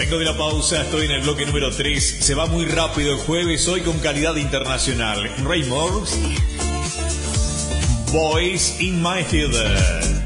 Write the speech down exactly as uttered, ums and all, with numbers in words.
Vengo de la pausa, estoy en el bloque número tres. Se va muy rápido el jueves, hoy con calidad internacional. Ray Moore, Voice in My Head.